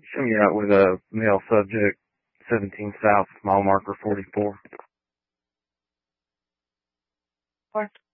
Show me out with a male subject, 17 South, mile marker 44. Or